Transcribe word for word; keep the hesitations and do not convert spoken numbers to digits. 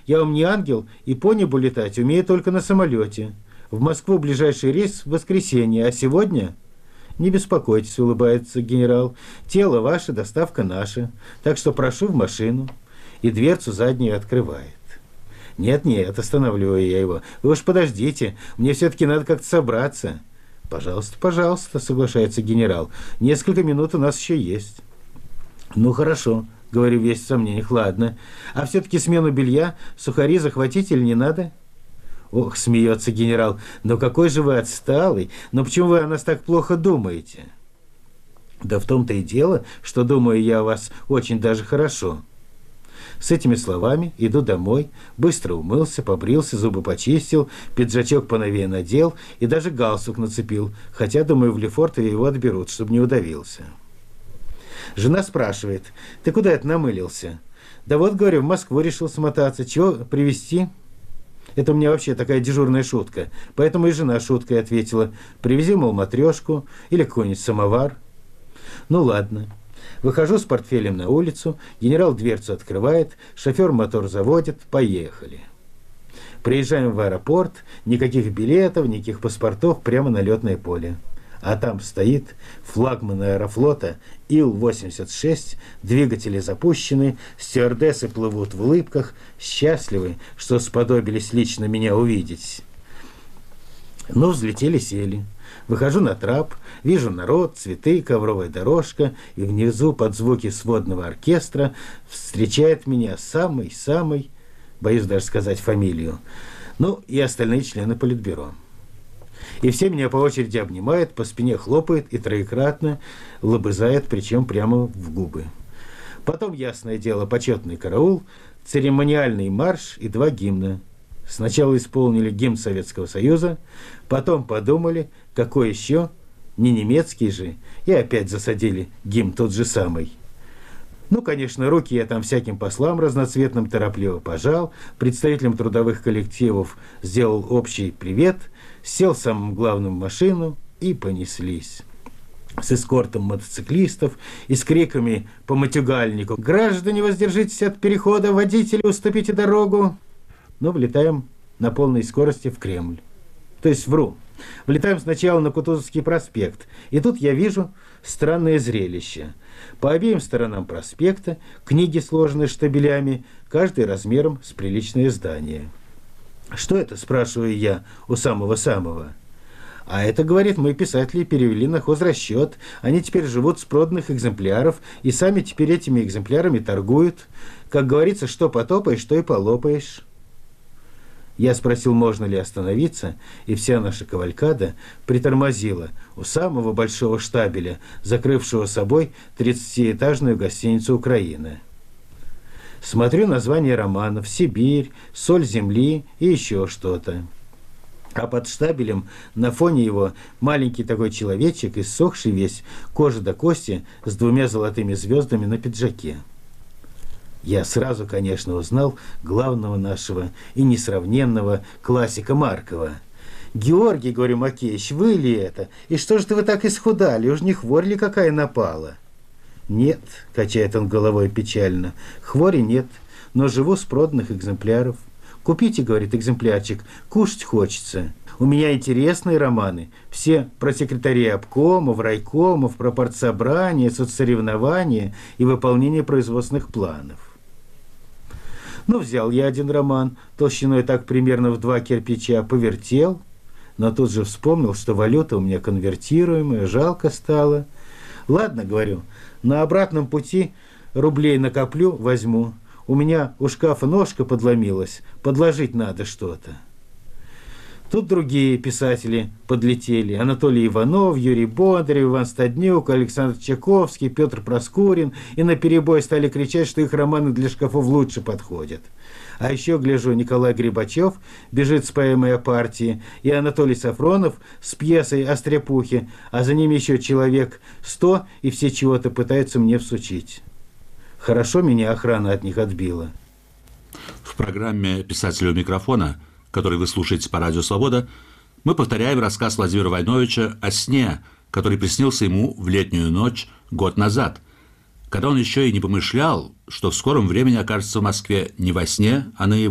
Я вам не ангел, и по небу летать умею только на самолете. В Москву ближайший рейс в воскресенье, а сегодня... Не беспокойтесь, улыбается генерал. Тело ваше, доставка наша. Так что прошу в машину. И дверцу заднюю открывает. Нет-нет, останавливаю я его. Вы уж подождите, мне все-таки надо как-то собраться. Пожалуйста, пожалуйста, соглашается генерал. Несколько минут у нас еще есть. Ну хорошо, говорю весь в сомнениях, ладно. А все-таки смену белья, сухари захватить или не надо? Ох, смеется генерал, но какой же вы отсталый, но почему вы о нас так плохо думаете? Да в том-то и дело, что думаю я о вас очень даже хорошо. С этими словами иду домой, быстро умылся, побрился, зубы почистил, пиджачок поновее надел и даже галстук нацепил, хотя, думаю, в Лефортове его отберут, чтобы не удавился. Жена спрашивает: ты куда это намылился? Да вот, говорю, в Москву решил смотаться, чего привезти? Это у меня вообще такая дежурная шутка. Поэтому и жена шуткой ответила: привези, мол, матрешку или какой-нибудь самовар. Ну ладно. Выхожу с портфелем на улицу, генерал дверцу открывает, шофер мотор заводит, поехали. Приезжаем в аэропорт, никаких билетов, никаких паспортов, прямо на летное поле. А там стоит флагман аэрофлота Ил восемьдесят шесть, двигатели запущены, стюардессы плывут в улыбках, счастливы, что сподобились лично меня увидеть. Ну, взлетели, сели. Выхожу на трап, вижу народ, цветы, ковровая дорожка, и внизу под звуки сводного оркестра встречает меня самый-самый, боюсь даже сказать фамилию, ну и остальные члены политбюро. И все меня по очереди обнимают, по спине хлопают и троекратно лобызают, причем прямо в губы. Потом, ясное дело, почетный караул, церемониальный марш и два гимна. Сначала исполнили гимн Советского Союза, потом подумали, какой еще, не немецкий же, и опять засадили гимн тот же самый. Ну, конечно, руки я там всяким послам разноцветным торопливо пожал, представителям трудовых коллективов сделал общий привет, сел самым главным в машину и понеслись. С эскортом мотоциклистов и с криками по матюгальнику: «Граждане, воздержитесь от перехода, водители, уступите дорогу!» Но влетаем на полной скорости в Кремль. То есть вру. Влетаем сначала на Кутузовский проспект, и тут я вижу странное зрелище. По обеим сторонам проспекта книги, сложенные штабелями, каждый размером с приличное здание. Что это, спрашиваю я у самого-самого? А это, говорит, мы, писатели, перевели на хозрасчет. Они теперь живут с проданных экземпляров и сами теперь этими экземплярами торгуют. Как говорится, что потопаешь, то и полопаешь. Я спросил, можно ли остановиться, и вся наша кавалькада притормозила у самого большого штабеля, закрывшего собой тридцатиэтажную гостиницу «Украина». Смотрю название романов: «Сибирь», «Соль земли» и еще что-то. А под штабелем на фоне его маленький такой человечек, иссохший весь, кожа до кости, с двумя золотыми звездами на пиджаке. Я сразу, конечно, узнал главного нашего и несравненного классика Маркова. «Георгий, — говорю, — Макеевич, вы ли это? И что же вы так исхудали? Уж не хворь ли какая напала?» «Нет, — качает он головой печально, — хвори нет, но живу с проданных экземпляров. Купите, — говорит, — экземплярчик, кушать хочется. У меня интересные романы, все про секретарей обкомов, райкомов, про партсобрания, соцсоревнования и выполнение производственных планов». Ну, взял я один роман, толщиной так примерно в два кирпича, повертел, но тут же вспомнил, что валюта у меня конвертируемая, жалко стало. «Ладно, — говорю, — на обратном пути рублей накоплю, возьму. У меня у шкафа ножка подломилась, подложить надо что-то». Тут другие писатели подлетели: Анатолий Иванов, Юрий Бондарев, Иван Стаднюк, Александр Чайковский, Петр Проскурин, и наперебой стали кричать, что их романы для шкафов лучше подходят. А еще, гляжу, Николай Грибачев бежит с поэмой о партии, и Анатолий Сафронов с пьесой о стряпухе, а за ним еще человек сто, и все чего-то пытаются мне всучить. Хорошо меня охрана от них отбила. В программе «Писателю у микрофона», который вы слушаете по радио «Свобода», мы повторяем рассказ Владимира Войновича о сне, который приснился ему в летнюю ночь год назад, когда он еще и не помышлял, что в скором времени окажется в Москве не во сне, а наяву.